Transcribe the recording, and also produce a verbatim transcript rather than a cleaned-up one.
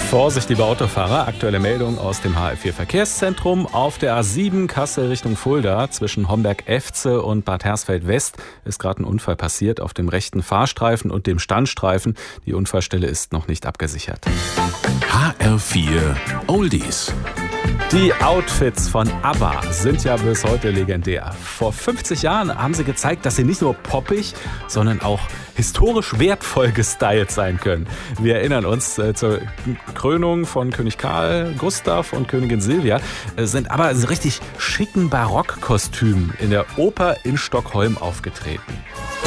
Vorsicht, liebe Autofahrer, aktuelle Meldung aus dem H F vier Verkehrszentrum. Auf der A sieben Kassel Richtung Fulda zwischen Homberg-Efze und Bad Hersfeld-West ist gerade ein Unfall passiert auf dem rechten Fahrstreifen und dem Standstreifen. Die Unfallstelle ist noch nicht abgesichert. H R vier Oldies. Die Outfits von ABBA sind ja bis heute legendär. Vor fünfzig Jahren haben sie gezeigt, dass sie nicht nur poppig, sondern auch historisch wertvoll gestylt sein können. Wir erinnern uns äh, zur Krönung von König Karl Gustav und Königin Silvia, äh, sind aber in richtig schicken Barockkostümen in der Oper in Stockholm aufgetreten.